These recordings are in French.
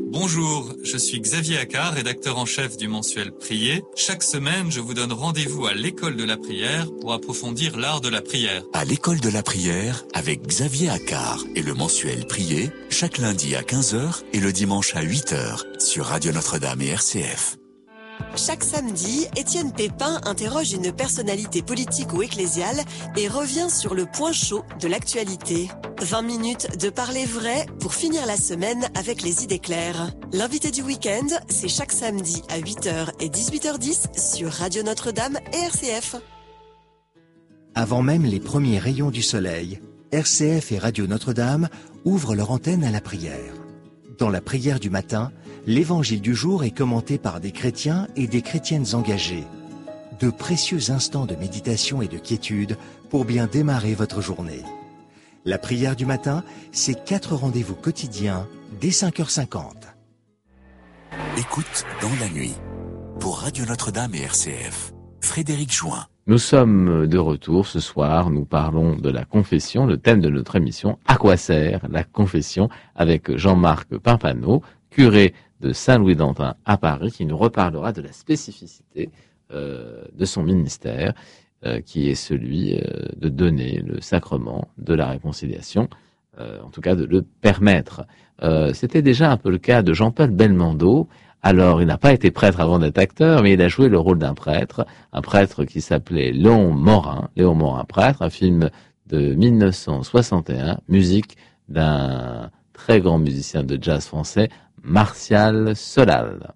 Bonjour, je suis Xavier Accard, rédacteur en chef du mensuel Prier. Chaque semaine, je vous donne rendez-vous à l'école de la prière pour approfondir l'art de la prière. À l'école de la prière avec Xavier Accard et le mensuel Prier, chaque lundi à 15h et le dimanche à 8h sur Radio Notre-Dame et RCF. Chaque samedi, Étienne Pépin interroge une personnalité politique ou ecclésiale et revient sur le point chaud de l'actualité. 20 minutes de parler vrai pour finir la semaine avec les idées claires. L'invité du week-end, c'est chaque samedi à 8h et 18h10 sur Radio Notre-Dame et RCF. Avant même les premiers rayons du soleil, RCF et Radio Notre-Dame ouvrent leur antenne à la prière. Dans la prière du matin, l'évangile du jour est commenté par des chrétiens et des chrétiennes engagées. De précieux instants de méditation et de quiétude pour bien démarrer votre journée. La prière du matin, c'est 4 rendez-vous quotidiens dès 5h50. Écoute dans la nuit. Pour Radio Notre-Dame et RCF, Frédéric Join. Nous sommes de retour ce soir, nous parlons de la confession, le thème de notre émission, à quoi sert la confession, avec Jean-Marc Pimpano, curé de Saint-Louis-d'Antin à Paris, qui nous reparlera de la spécificité de son ministère, qui est celui de donner le sacrement de la réconciliation, en tout cas de le permettre. C'était déjà un peu le cas de Jean-Paul Belmondo. Alors, il n'a pas été prêtre avant d'être acteur, mais il a joué le rôle d'un prêtre, un prêtre qui s'appelait Léon Morin prêtre, un film de 1961, musique d'un très grand musicien de jazz français, Martial Solal.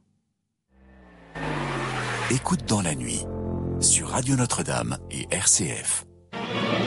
Écoute dans la nuit sur Radio Notre-Dame et RCF.